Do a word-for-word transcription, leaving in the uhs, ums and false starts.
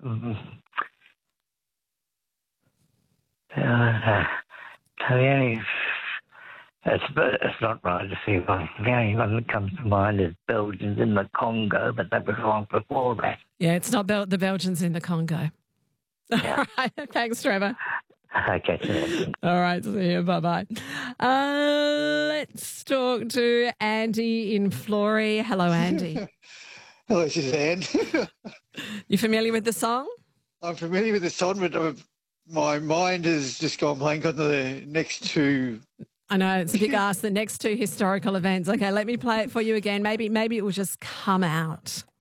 Mm. Uh, so the only, it's, it's not right to see one. The only one that comes to mind is Belgians in the Congo, but that was long before that. Yeah, it's not Bel- the Belgians in the Congo. Yeah. All right. Thanks, Trevor. Okay. So All right. See you. Bye-bye. Uh, let's talk to Andy in Flory. Hello, Andy. Hello, Suzanne. You familiar with the song? I'm familiar with the song, but I've, my mind has just gone blank on the next two. I know, it's a big ask, the next two historical events. Okay, let me play it for you again. Maybe maybe it will just come out.